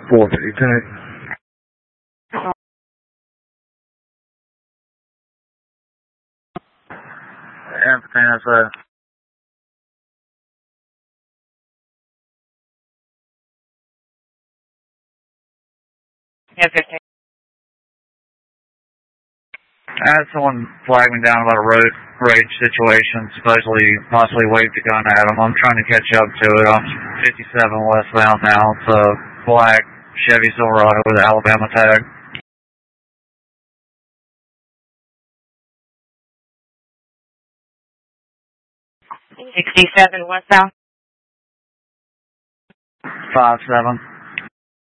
452. Everything that's Yeah, 15. I had someone flag me down about a road rage situation, supposedly possibly waved a gun at him. I'm trying to catch up to it. I'm 57 westbound now. It's a black Chevy Silverado with an Alabama tag. 67 westbound. 57.